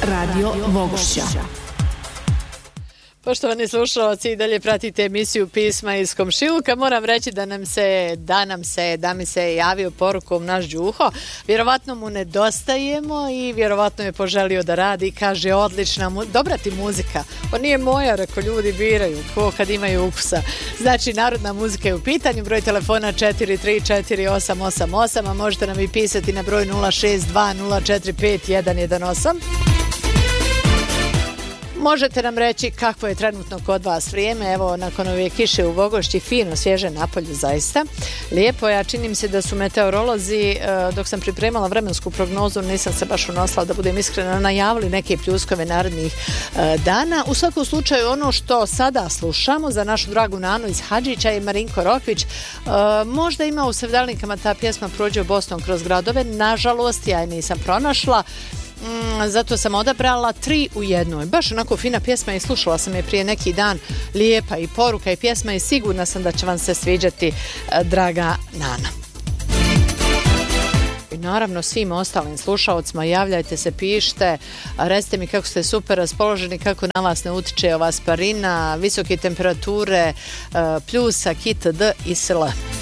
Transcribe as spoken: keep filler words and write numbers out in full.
Radio Vogošća. Poštovani slušalci, i dalje pratite emisiju Pisma iz komšiluka. Moram reći da nam se, da nam se, da mi se javio porukom naš Đuho. Vjerovatno mu nedostajemo i vjerovatno je poželio da radi. Kaže, odlična, mu, dobra ti muzika. Pa nije moja, reko, ljudi biraju, ko kad imaju ukusa. Znači, narodna muzika je u pitanju. Broj telefona četiri tri četiri osam osam osam, a možete nam i pisati na broj nula šest dva nula četiri pet jedan jedan osam. Možete nam reći kakvo je trenutno kod vas vrijeme. Evo, nakon ove kiše u Vogošći, fino, svježe napolju, zaista lijepo je. A čini mi se da su meteorolozi, dok sam pripremala vremensku prognozu, nisam se baš unosila, da budem iskrena, najavili neke pljuskove narednih dana. U svakom slučaju, ono što sada slušamo za našu dragu Nanu iz Hadžića i Marinko Rokvić, možda ima u sevdalikama ta pjesma Prođe Bosnom kroz gradove. Nažalost, ja je nisam pronašla. Mm, zato sam odabrala tri u jednoj. Baš onako fina pjesma i slušala sam je prije neki dan. Lijepa i poruka i pjesma i sigurna sam da će vam se sviđati, draga Nana. I naravno svim ostalim slušalcima javljajte se, pišite, recite mi kako ste super raspoloženi, kako na vas ne utiče ova sparina, visoke temperature, pljusak itd. i sl.